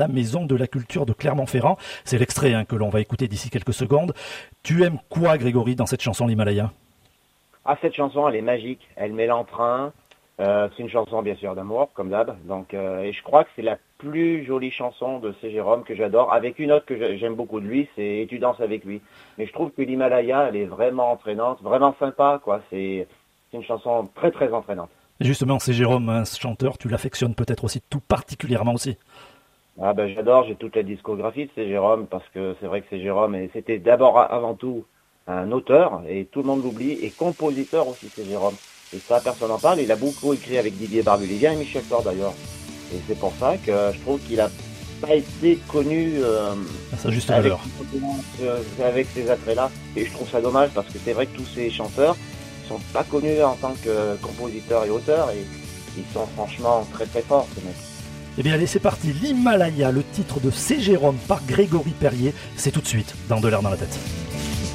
la maison de la culture de Clermont-Ferrand. C'est l'extrait que l'on va écouter d'ici quelques secondes. Tu aimes quoi, Grégory, dans cette chanson, l'Himalaya? Ah, cette chanson, elle est magique. Elle met l'entrain. C'est une chanson, bien sûr, d'amour, comme d'hab. Donc, et je crois que c'est la plus jolie chanson de C. Jérôme que j'adore. Avec une autre que j'aime beaucoup de lui, c'est Et tu danses avec lui. Mais je trouve que l'Himalaya, elle est vraiment entraînante, vraiment sympa, quoi. C'est une chanson très, très entraînante. Justement, c'est Jérôme, ce chanteur, tu l'affectionnes peut-être aussi tout particulièrement aussi. Ah ben j'adore, j'ai toute la discographie de C. Jérôme parce que c'est vrai que C. Jérôme, c'était d'abord avant tout un auteur, et tout le monde l'oublie, et compositeur aussi, C. Jérôme. Et ça, personne n'en parle. Il a beaucoup écrit avec Didier Barbelivien et Michel Thor d'ailleurs. Et c'est pour ça que je trouve qu'il a pas été connu À sa juste avec, valeur. avec ces attraits-là. Et je trouve ça dommage parce que c'est vrai que tous ces chanteurs sont pas connus en tant que compositeurs et auteurs, et ils sont franchement très très forts, ces mecs. Eh bien allez, c'est parti, l'Himalaya, le titre de C. Jérôme par Grégory Perrier, c'est tout de suite dans De l'air dans la tête.